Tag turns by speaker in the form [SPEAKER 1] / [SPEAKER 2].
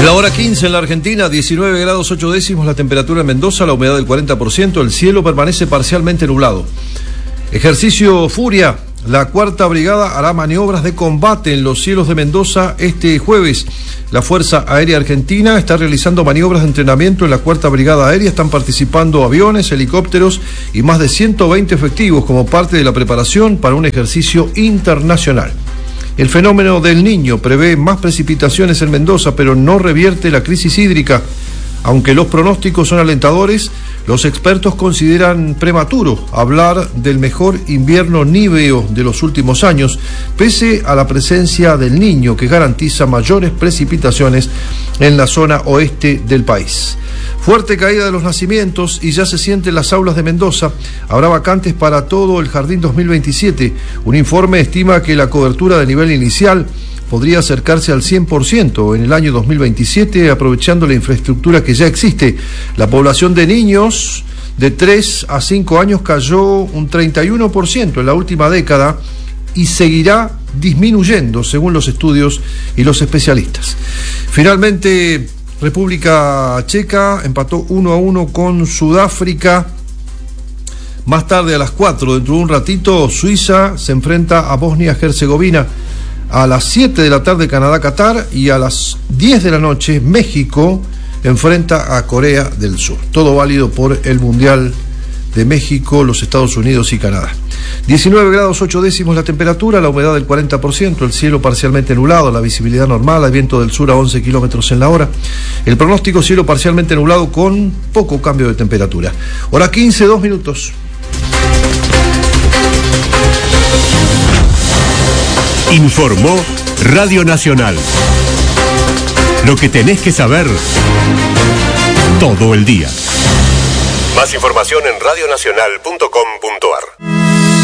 [SPEAKER 1] Es la hora 15 en la Argentina, 19 grados 8 décimos la temperatura en Mendoza, la humedad del 40%, el cielo permanece parcialmente nublado. Ejercicio Furia, la cuarta brigada hará maniobras de combate en los cielos de Mendoza este jueves. La Fuerza Aérea Argentina está realizando maniobras de entrenamiento en la cuarta brigada aérea, están participando aviones, helicópteros y más de 120 efectivos como parte de la preparación para un ejercicio internacional. El fenómeno del Niño prevé más precipitaciones en Mendoza, pero no revierte la crisis hídrica. Aunque los pronósticos son alentadores, los expertos consideran prematuro hablar del mejor invierno níveo de los últimos años, pese a la presencia del Niño, que garantiza mayores precipitaciones en la zona oeste del país. Fuerte caída de los nacimientos y ya se siente en las aulas de Mendoza. Habrá vacantes para todo el Jardín 2027. Un informe estima que la cobertura de nivel inicial podría acercarse al 100% en el año 2027, aprovechando la infraestructura que ya existe. La población de niños de 3 a 5 años cayó un 31% en la última década y seguirá disminuyendo según los estudios y los especialistas. Finalmente, República Checa empató 1-1 con Sudáfrica. Más tarde, a las 4, dentro de un ratito, Suiza se enfrenta a Bosnia-Herzegovina. A las 7 de la tarde, Canadá-Qatar, y a las 10 de la noche, México enfrenta a Corea del Sur. Todo válido por el Mundial de México, los Estados Unidos y Canadá. 19 grados 8 décimos la temperatura, la humedad del 40%, el cielo parcialmente nublado, la visibilidad normal, el viento del sur a 11 kilómetros en la hora. El pronóstico: cielo parcialmente nublado con poco cambio de temperatura. Hora 15, 2 minutos.
[SPEAKER 2] Informó Radio Nacional. Lo que tenés que saber todo el día. Más información en radionacional.com.ar.